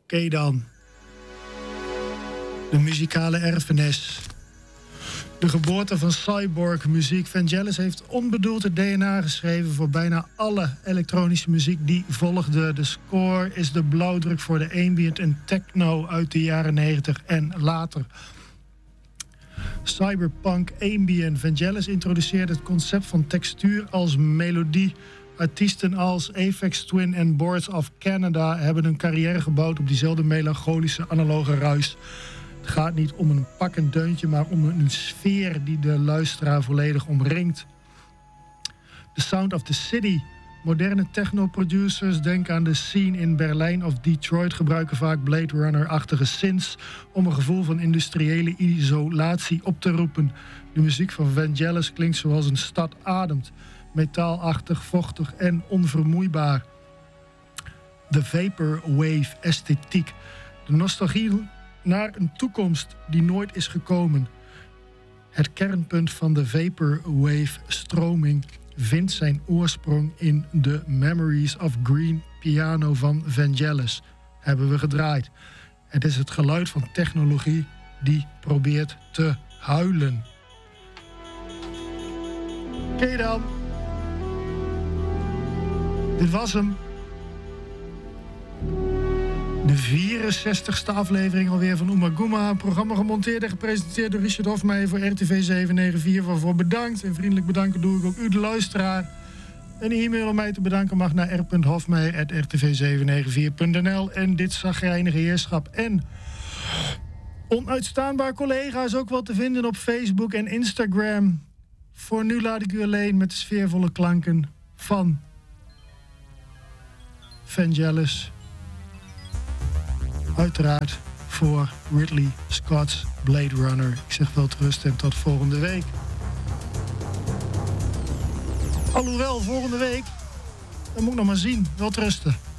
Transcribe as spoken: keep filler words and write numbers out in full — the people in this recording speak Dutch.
Oké dan. De muzikale erfenis. De geboorte van cyborg-muziek. Vangelis heeft onbedoeld het D N A geschreven voor bijna alle elektronische muziek die volgde. De score is de blauwdruk voor de ambient en techno uit de jaren negentig en later. Cyberpunk ambient. Vangelis introduceerde het concept van textuur als melodie. Artiesten als Aphex Twin en Boards of Canada hebben een carrière gebouwd op diezelfde melancholische analoge ruis. Het gaat niet om een pakkend deuntje, maar om een sfeer die de luisteraar volledig omringt. The Sound of the City. Moderne techno-producers, denk aan de scene in Berlijn of Detroit, gebruiken vaak Blade Runner-achtige synths om een gevoel van industriële isolatie op te roepen. De muziek van Vangelis klinkt zoals een stad ademt. Metaalachtig, vochtig en onvermoeibaar. De vaporwave-esthetiek. De nostalgie naar een toekomst die nooit is gekomen. Het kernpunt van de vaporwave-stroming vindt zijn oorsprong in de Memories of Green piano van Vangelis. Hebben we gedraaid. Het is het geluid van technologie die probeert te huilen. Oké dan. Dit was hem. De vierenzestigste aflevering alweer van Oema Goema. Een programma gemonteerd en gepresenteerd door Richard Hofmeijer voor R T V zeven negen vier. Waarvoor bedankt. En vriendelijk bedanken doe ik ook u, de luisteraar. Een e-mail om mij te bedanken mag naar r punt hofmeijer apenstaartje r t v zeven negen vier punt n l. En dit zagrijnige heerschap en onuitstaanbaar collega is ook wel te vinden op Facebook en Instagram. Voor nu laat ik u alleen met de sfeervolle klanken van Vangelis. Uiteraard voor Ridley Scott's Blade Runner. Ik zeg wel rust en tot volgende week. Alhoewel, volgende week, dat moet ik nog maar zien. Wel rusten.